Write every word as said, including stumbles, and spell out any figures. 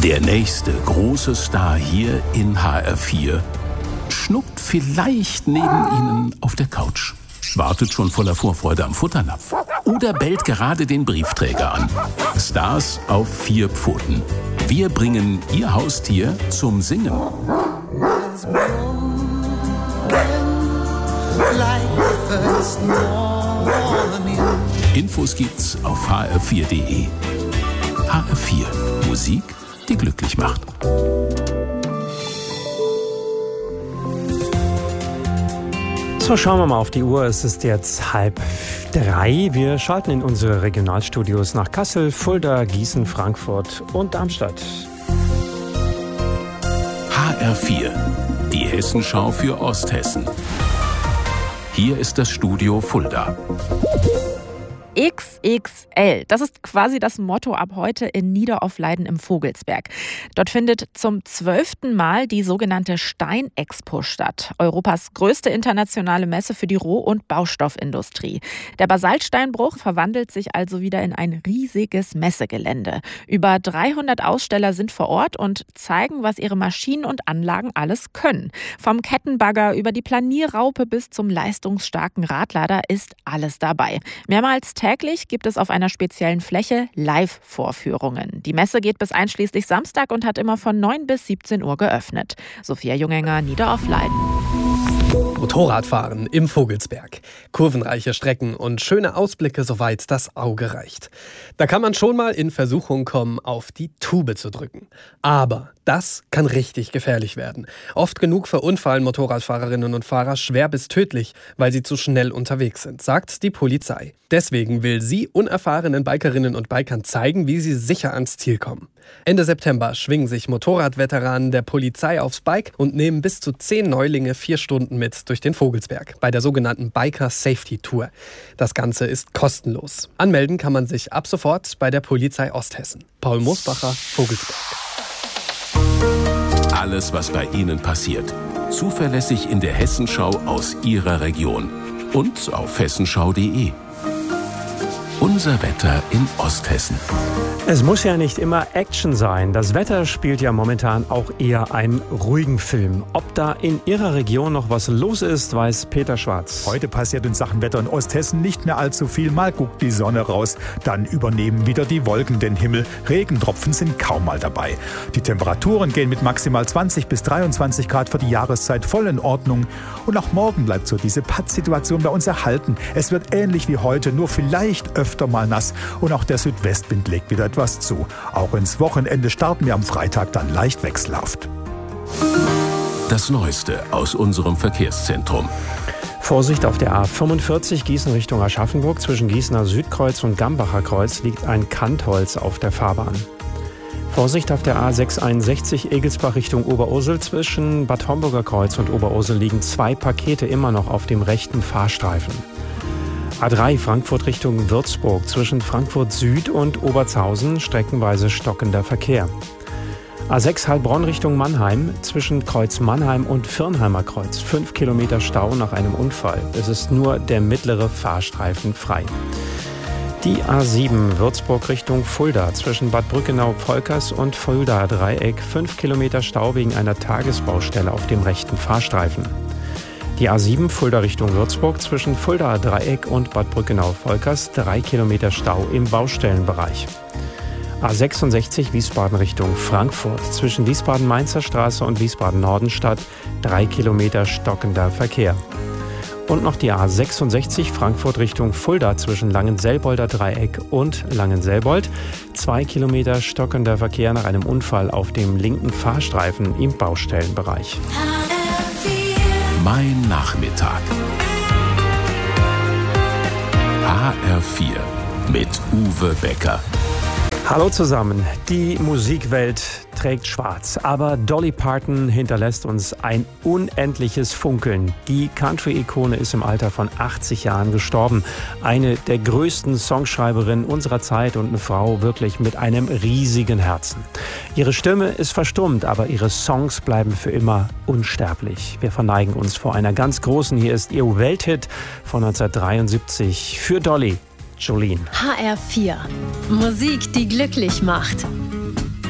Der nächste große Star hier in H R vier schnuckt vielleicht neben Ihnen auf der Couch, wartet schon voller Vorfreude am Futternapf oder bellt gerade den Briefträger an. Stars auf vier Pfoten. Wir bringen Ihr Haustier zum Singen. Infos gibt's auf h r vier punkt d e. H R vier. Musik, die glücklich macht. So, schauen wir mal auf die Uhr. Es ist jetzt halb drei. Wir schalten in unsere Regionalstudios nach Kassel, Fulda, Gießen, Frankfurt und Darmstadt. H R vier. Die Hessenschau für Osthessen. Hier ist das Studio Fulda. X X L. Das ist quasi das Motto ab heute in Niederaufleiden im Vogelsberg. Dort findet zum zwölften Mal die sogenannte Steinexpo statt. Europas größte internationale Messe für die Roh- und Baustoffindustrie. Der Basaltsteinbruch verwandelt sich also wieder in ein riesiges Messegelände. Über dreihundert Aussteller sind vor Ort und zeigen, was ihre Maschinen und Anlagen alles können. Vom Kettenbagger über die Planierraupe bis zum leistungsstarken Radlader ist alles dabei. Mehrmals täglich gibt es auf einer speziellen Fläche Live-Vorführungen. Die Messe geht bis einschließlich Samstag und hat immer von neun bis siebzehn Uhr geöffnet. Sophia Jungenger, Niederaufleiden. Motorradfahren im Vogelsberg. Kurvenreiche Strecken und schöne Ausblicke, soweit das Auge reicht. Da kann man schon mal in Versuchung kommen, auf die Tube zu drücken. Aber das kann richtig gefährlich werden. Oft genug verunfallen Motorradfahrerinnen und Fahrer schwer bis tödlich, weil sie zu schnell unterwegs sind, sagt die Polizei. Deswegen will sie unerfahrenen Bikerinnen und Bikern zeigen, wie sie sicher ans Ziel kommen. Ende September schwingen sich Motorradveteranen der Polizei aufs Bike und nehmen bis zu zehn Neulinge vier Stunden mit durch den Vogelsberg bei der sogenannten Biker Safety Tour. Das Ganze ist kostenlos. Anmelden kann man sich ab sofort bei der Polizei Osthessen. Paul Mosbacher, Vogelsberg. Alles, was bei Ihnen passiert, zuverlässig in der Hessenschau aus Ihrer Region und auf hessenschau punkt d e. Unser Wetter in Osthessen. Es muss ja nicht immer Action sein. Das Wetter spielt ja momentan auch eher einen ruhigen Film. Ob da in Ihrer Region noch was los ist, weiß Peter Schwarz. Heute passiert in Sachen Wetter in Osthessen nicht mehr allzu viel. Mal guckt die Sonne raus, dann übernehmen wieder die Wolken den Himmel. Regentropfen sind kaum mal dabei. Die Temperaturen gehen mit maximal zwanzig bis dreiundzwanzig Grad für die Jahreszeit voll in Ordnung. Und auch morgen bleibt so diese Pattsituation bei uns erhalten. Es wird ähnlich wie heute, nur vielleicht öfter mal nass. Und auch der Südwestwind legt wieder etwas zu. Auch ins Wochenende starten wir am Freitag dann leicht wechselhaft. Das Neueste aus unserem Verkehrszentrum. Vorsicht auf der A fünfundvierzig Gießen Richtung Aschaffenburg. Zwischen Gießener Südkreuz und Gambacher Kreuz liegt ein Kantholz auf der Fahrbahn. Vorsicht auf der A sechshunderteinundsechzig Egelsbach Richtung Oberursel. Zwischen Bad Homburger Kreuz und Oberursel liegen zwei Pakete immer noch auf dem rechten Fahrstreifen. A drei Frankfurt Richtung Würzburg. Zwischen Frankfurt Süd und Obertshausen streckenweise stockender Verkehr. A sechs Heilbronn Richtung Mannheim. Zwischen Kreuz Mannheim und Firnheimer Kreuz. Fünf Kilometer Stau nach einem Unfall. Es ist nur der mittlere Fahrstreifen frei. Die A sieben Würzburg Richtung Fulda. Zwischen Bad Brückenau-Volkers und Fulda Dreieck. Fünf Kilometer Stau wegen einer Tagesbaustelle auf dem rechten Fahrstreifen. Die A sieben Fulda Richtung Würzburg zwischen Fulda Dreieck und Bad Brückenau-Volkers drei Kilometer Stau im Baustellenbereich. A sechsundsechzig Wiesbaden Richtung Frankfurt zwischen Wiesbaden-Mainzer Straße und Wiesbaden-Nordenstadt drei Kilometer stockender Verkehr. Und noch die A sechsundsechzig Frankfurt Richtung Fulda zwischen Langenselbolder Dreieck und Langenselbold. Zwei Kilometer stockender Verkehr nach einem Unfall auf dem linken Fahrstreifen im Baustellenbereich. Mein Nachmittag. H R vier mit Uwe Becker. Hallo zusammen. Die Musikwelt trägt schwarz, aber Dolly Parton hinterlässt uns ein unendliches Funkeln. Die Country-Ikone ist im Alter von achtzig Jahren gestorben. Eine der größten Songschreiberinnen unserer Zeit und eine Frau wirklich mit einem riesigen Herzen. Ihre Stimme ist verstummt, aber ihre Songs bleiben für immer unsterblich. Wir verneigen uns vor einer ganz großen. Hier ist ihr Welthit von neunzehnhundertdreiundsiebzig für Dolly. Jolene. H R vier. Musik, die glücklich macht.